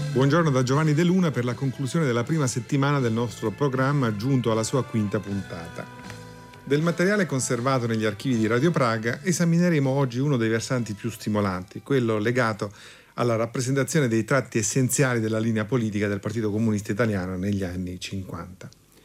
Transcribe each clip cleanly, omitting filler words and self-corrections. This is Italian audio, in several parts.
Buongiorno da Giovanni De Luna per la conclusione della prima settimana del nostro programma giunto alla sua quinta puntata. Del materiale conservato negli archivi di Radio Praga esamineremo oggi uno dei versanti più stimolanti, quello legato alla rappresentazione dei tratti essenziali della linea politica del Partito Comunista Italiano negli anni 50.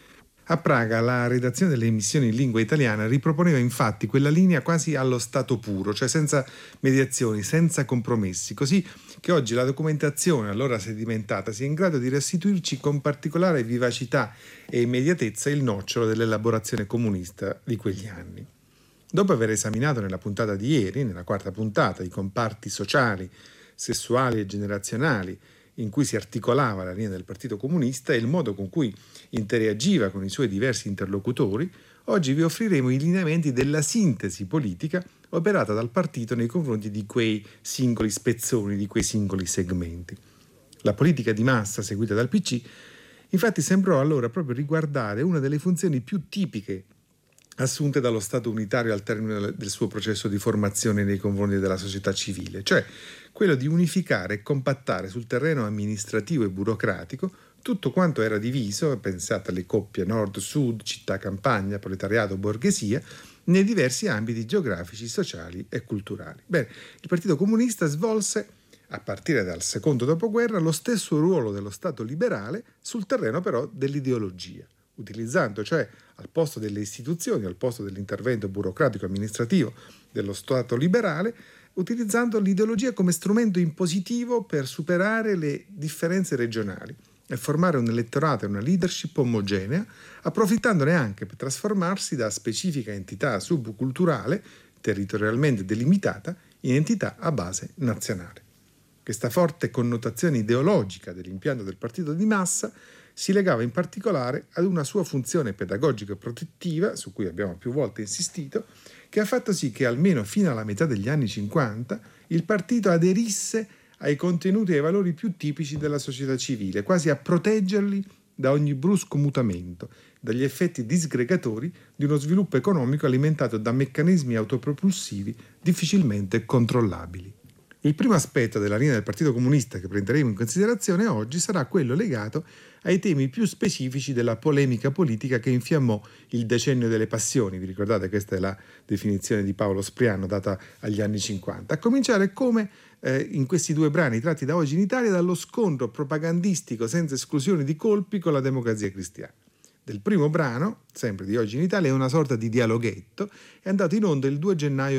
A Praga la redazione delle emissioni in lingua italiana riproponeva infatti quella linea quasi allo stato puro, cioè senza mediazioni, senza compromessi, così che oggi la documentazione allora sedimentata sia in grado di restituirci con particolare vivacità e immediatezza il nocciolo dell'elaborazione comunista di quegli anni. Dopo aver esaminato nella puntata di ieri, nella quarta puntata, i comparti sociali, sessuali e generazionali in cui si articolava la linea del Partito Comunista e il modo con cui interagiva con i suoi diversi interlocutori, oggi vi offriremo i lineamenti della sintesi politica operata dal partito nei confronti di quei singoli spezzoni, di quei singoli segmenti. La politica di massa seguita dal PC infatti sembrò allora proprio riguardare una delle funzioni più tipiche assunte dallo Stato unitario al termine del suo processo di formazione nei confronti della società civile, cioè quello di unificare e compattare sul terreno amministrativo e burocratico tutto quanto era diviso, pensate alle coppie nord-sud, città-campagna, proletariato, borghesia, nei diversi ambiti geografici, sociali e culturali. Bene, il Partito Comunista svolse, a partire dal secondo dopoguerra, lo stesso ruolo dello Stato liberale sul terreno però dell'ideologia, utilizzando cioè al posto delle istituzioni, al posto dell'intervento burocratico-amministrativo dello Stato liberale, utilizzando l'ideologia come strumento impositivo per superare le differenze regionali e formare un elettorato e una leadership omogenea, approfittandone anche per trasformarsi da specifica entità subculturale, territorialmente delimitata, in entità a base nazionale. Questa forte connotazione ideologica dell'impianto del partito di massa si legava in particolare ad una sua funzione pedagogica e protettiva, su cui abbiamo più volte insistito, che ha fatto sì che almeno fino alla metà degli anni 50 il partito aderisse ai contenuti e ai valori più tipici della società civile, quasi a proteggerli da ogni brusco mutamento, dagli effetti disgregatori di uno sviluppo economico alimentato da meccanismi autopropulsivi difficilmente controllabili. Il primo aspetto della linea del Partito Comunista che prenderemo in considerazione oggi sarà quello legato ai temi più specifici della polemica politica che infiammò il decennio delle passioni. Vi ricordate, questa è la definizione di Paolo Spriano data agli anni 50. A cominciare come in questi due brani tratti da Oggi in Italia dallo scontro propagandistico senza esclusione di colpi con la Democrazia Cristiana. Del primo brano, sempre di Oggi in Italia, è una sorta di dialoghetto, è andato in onda il 2 gennaio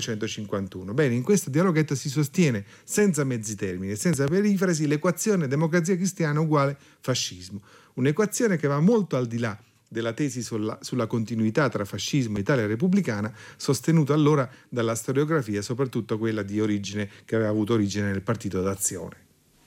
1951. Bene, in questo dialoghetto si sostiene, senza mezzi termini e senza perifrasi, l'equazione democrazia cristiana uguale fascismo. Un'equazione che va molto al di là della tesi sulla continuità tra fascismo e Italia repubblicana, sostenuta allora dalla storiografia, soprattutto quella di origine che aveva avuto origine nel Partito d'Azione.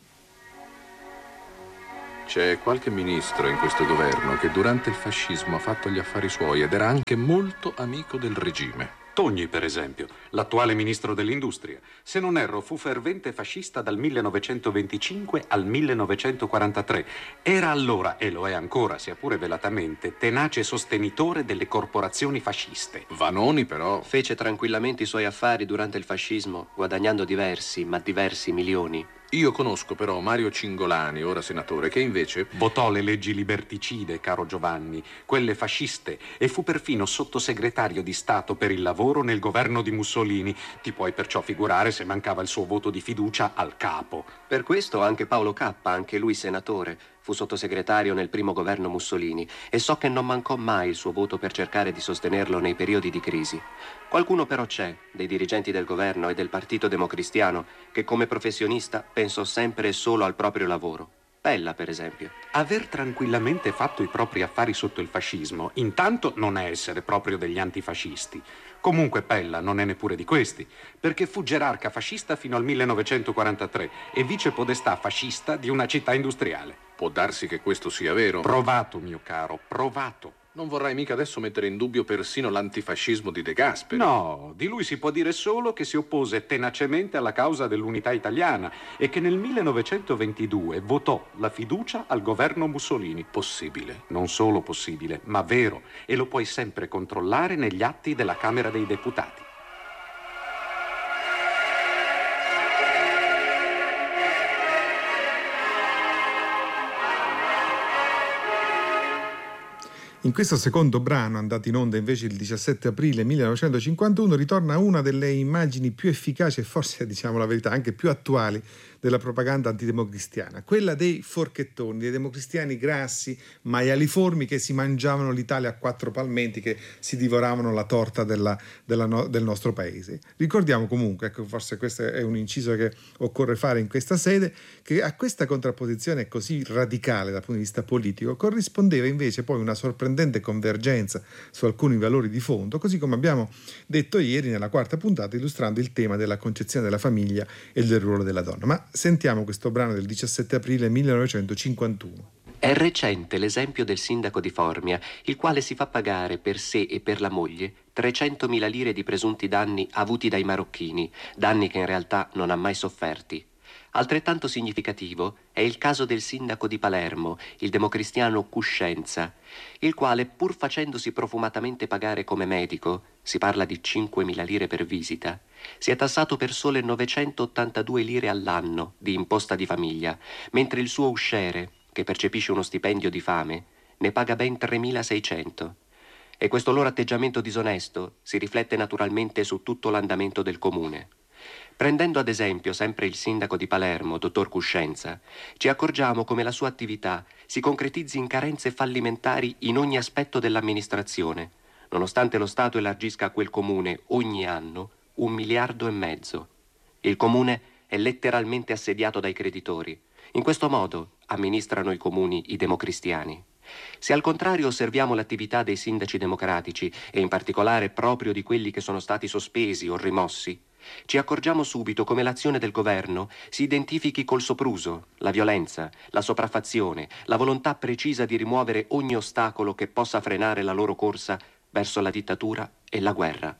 C'è qualche ministro in questo governo che durante il fascismo ha fatto gli affari suoi ed era anche molto amico del regime. Togni, per esempio, l'attuale ministro dell'Industria. Se non erro, fu fervente fascista dal 1925 al 1943. Era allora, e lo è ancora, sia pure velatamente, tenace sostenitore delle corporazioni fasciste. Vanoni, però, fece tranquillamente i suoi affari durante il fascismo, guadagnando diversi milioni. Io conosco però Mario Cingolani, ora senatore, che invece votò le leggi liberticide, caro Giovanni, quelle fasciste, e fu perfino sottosegretario di Stato per il lavoro nel governo di Mussolini. Ti puoi perciò figurare se mancava il suo voto di fiducia al capo. Per questo anche Paolo K., anche lui senatore, fu sottosegretario nel primo governo Mussolini e so che non mancò mai il suo voto per cercare di sostenerlo nei periodi di crisi. Qualcuno però c'è, dei dirigenti del governo e del Partito Democristiano, che come professionista pensò sempre e solo al proprio lavoro. Pella, per esempio. Aver tranquillamente fatto i propri affari sotto il fascismo, intanto non è essere proprio degli antifascisti. Comunque Pella non è neppure di questi, perché fu gerarca fascista fino al 1943 e vicepodestà fascista di una città industriale. Può darsi che questo sia vero. Provato, mio caro, provato. Non vorrai mica adesso mettere in dubbio persino l'antifascismo di De Gasperi. No, di lui si può dire solo che si oppose tenacemente alla causa dell'unità italiana e che nel 1922 votò la fiducia al governo Mussolini. Possibile. Non solo possibile, ma vero, e lo puoi sempre controllare negli atti della Camera dei Deputati. In questo secondo brano, andato in onda invece il 17 aprile 1951, ritorna una delle immagini più efficaci e forse, diciamo la verità, anche più attuali della propaganda antidemocristiana, quella dei forchettoni, dei democristiani grassi, maialiformi che si mangiavano l'Italia a quattro palmenti, che si divoravano la torta del nostro paese. Ricordiamo comunque, ecco, forse questo è un inciso che occorre fare in questa sede, che a questa contrapposizione così radicale dal punto di vista politico corrispondeva invece poi una sorprendente convergenza su alcuni valori di fondo, così come abbiamo detto ieri nella quarta puntata illustrando il tema della concezione della famiglia e del ruolo della donna. Ma sentiamo questo brano del 17 aprile 1951. È recente l'esempio del sindaco di Formia, il quale si fa pagare per sé e per la moglie 300.000 lire di presunti danni avuti dai marocchini, danni che in realtà non ha mai sofferti. Altrettanto significativo è il caso del sindaco di Palermo, il democristiano Cuscenza, il quale, pur facendosi profumatamente pagare come medico, si parla di 5.000 lire per visita, si è tassato per sole 982 lire all'anno di imposta di famiglia, mentre il suo usciere, che percepisce uno stipendio di fame, ne paga ben 3.600. E questo loro atteggiamento disonesto si riflette naturalmente su tutto l'andamento del comune. Prendendo ad esempio sempre il sindaco di Palermo, dottor Cuscenza, ci accorgiamo come la sua attività si concretizzi in carenze fallimentari in ogni aspetto dell'amministrazione, nonostante lo Stato elargisca a quel comune ogni anno 1,5 miliardi. Il comune è letteralmente assediato dai creditori. In questo modo amministrano i comuni i democristiani. Se al contrario osserviamo l'attività dei sindaci democratici, e in particolare proprio di quelli che sono stati sospesi o rimossi, ci accorgiamo subito come l'azione del governo si identifichi col sopruso, la violenza, la sopraffazione, la volontà precisa di rimuovere ogni ostacolo che possa frenare la loro corsa verso la dittatura e la guerra.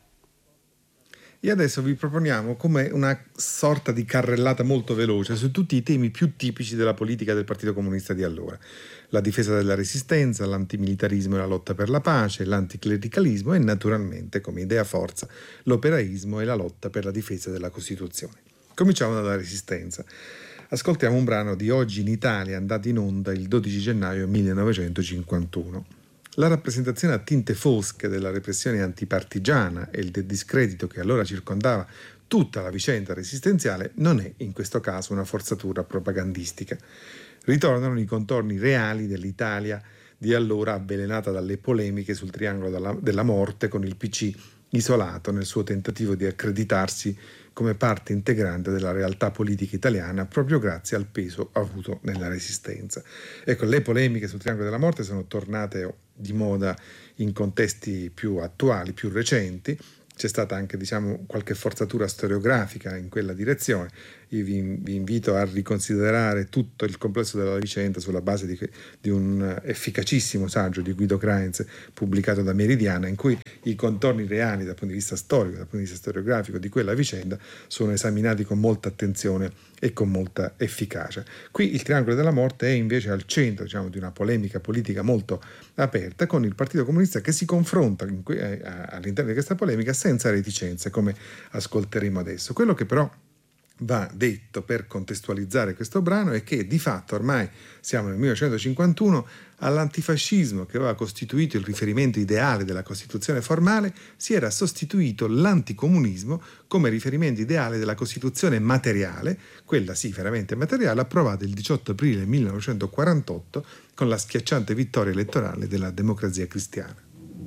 E adesso vi proponiamo come una sorta di carrellata molto veloce su tutti i temi più tipici della politica del Partito Comunista di allora. La difesa della resistenza, l'antimilitarismo e la lotta per la pace, l'anticlericalismo e naturalmente, come idea forza, l'operaismo e la lotta per la difesa della Costituzione. Cominciamo dalla resistenza. Ascoltiamo un brano di Oggi in Italia, andato in onda il 12 gennaio 1951. La rappresentazione a tinte fosche della repressione antipartigiana e del discredito che allora circondava tutta la vicenda resistenziale non è in questo caso una forzatura propagandistica. Ritornano i contorni reali dell'Italia di allora avvelenata dalle polemiche sul triangolo della morte, con il PC isolato nel suo tentativo di accreditarsi come parte integrante della realtà politica italiana proprio grazie al peso avuto nella resistenza. Ecco, le polemiche sul triangolo della morte sono tornate di moda in contesti più attuali, più recenti. C'è stata anche, qualche forzatura storiografica in quella direzione. Io vi invito a riconsiderare tutto il complesso della vicenda sulla base di un efficacissimo saggio di Guido Krainz pubblicato da Meridiana, in cui i contorni reali dal punto di vista storico, dal punto di vista storiografico di quella vicenda sono esaminati con molta attenzione e con molta efficacia. Qui il triangolo della morte è invece al centro di una polemica politica molto aperta, con il Partito Comunista che si confronta all'interno di questa polemica senza reticenze, come ascolteremo adesso. Quello che però va detto per contestualizzare questo brano è che di fatto ormai siamo nel 1951, all'antifascismo che aveva costituito il riferimento ideale della Costituzione formale si era sostituito l'anticomunismo come riferimento ideale della Costituzione materiale, quella sì veramente materiale, approvata il 18 aprile 1948 con la schiacciante vittoria elettorale della Democrazia Cristiana.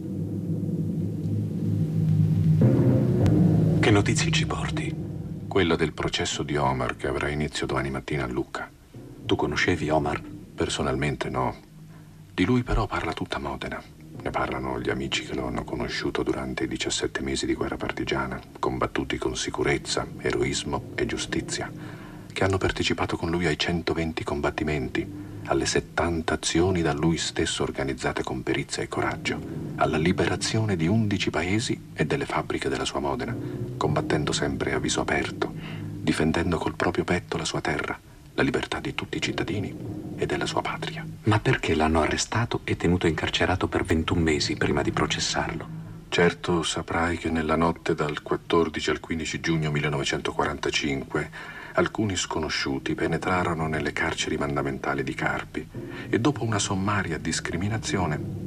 Che notizie ci porti? Quella del processo di Omar che avrà inizio domani mattina a Lucca. Tu conoscevi Omar? Personalmente no. Di lui però parla tutta Modena. Ne parlano gli amici che lo hanno conosciuto durante i 17 mesi di guerra partigiana, combattuti con sicurezza, eroismo e giustizia, che hanno partecipato con lui ai 120 combattimenti, alle 70 azioni da lui stesso organizzate con perizia e coraggio, alla liberazione di 11 paesi e delle fabbriche della sua Modena, combattendo sempre a viso aperto, difendendo col proprio petto la sua terra, la libertà di tutti i cittadini e della sua patria. Ma perché l'hanno arrestato e tenuto incarcerato per 21 mesi prima di processarlo? Certo saprai che nella notte dal 14 al 15 giugno 1945 alcuni sconosciuti penetrarono nelle carceri mandamentali di Carpi e dopo una sommaria discriminazione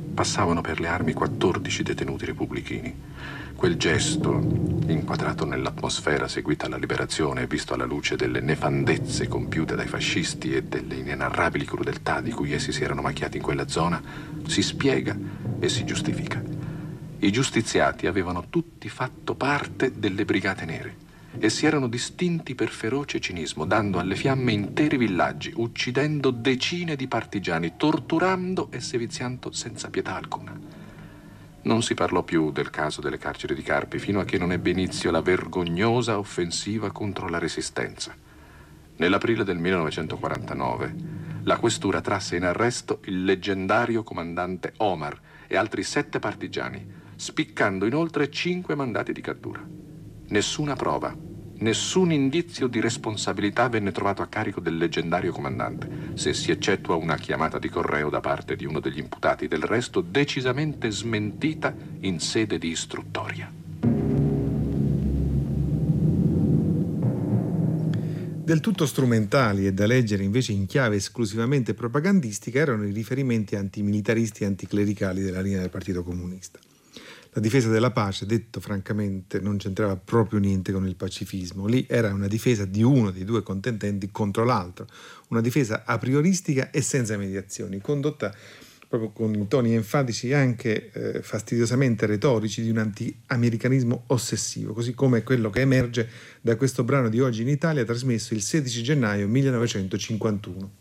passavano per le armi 14 detenuti repubblichini. Quel gesto, inquadrato nell'atmosfera seguita alla liberazione e visto alla luce delle nefandezze compiute dai fascisti e delle inenarrabili crudeltà di cui essi si erano macchiati in quella zona, si spiega e si giustifica. I giustiziati avevano tutti fatto parte delle Brigate Nere e si erano distinti per feroce cinismo, dando alle fiamme interi villaggi, uccidendo decine di partigiani, torturando e seviziando senza pietà alcuna. Non si parlò più del caso delle carceri di Carpi fino a che non ebbe inizio la vergognosa offensiva contro la Resistenza. Nell'aprile del 1949 la questura trasse in arresto il leggendario comandante Omar e altri 7 partigiani, spiccando inoltre 5 mandati di cattura. Nessuna prova, nessun indizio di responsabilità venne trovato a carico del leggendario comandante, se si eccettua una chiamata di correo da parte di uno degli imputati, del resto decisamente smentita in sede di istruttoria. Del tutto strumentali e da leggere invece in chiave esclusivamente propagandistica erano i riferimenti antimilitaristi e anticlericali della linea del Partito Comunista. La difesa della pace, detto francamente, non c'entrava proprio niente con il pacifismo. Lì era una difesa di uno dei 2 contendenti contro l'altro, una difesa a prioristica e senza mediazioni, condotta proprio con i toni enfatici e anche fastidiosamente retorici di un anti-americanismo ossessivo, così come quello che emerge da questo brano di Oggi in Italia, trasmesso il 16 gennaio 1951.